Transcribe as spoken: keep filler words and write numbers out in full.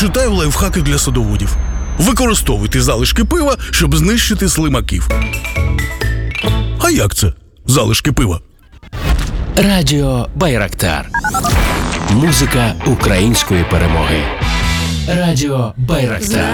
Читаю лайфхаки для садоводів. Використовуйте залишки пива, щоб знищити слимаків. А як це? Залишки пива? Радіо Байрактар. Музика української перемоги. Радіо Байрактар.